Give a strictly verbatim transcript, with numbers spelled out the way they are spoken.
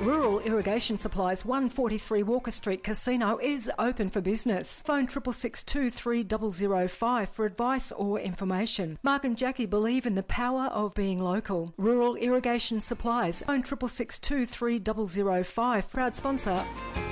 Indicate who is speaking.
Speaker 1: Rural Irrigation Supplies, one forty-three Walker Street Casino is open for business. Phone six six six two three zero zero five for advice or information. Mark and Jackie believe in the power of being local. Rural Irrigation Supplies, phone six six six two three zero zero five. Proud sponsor.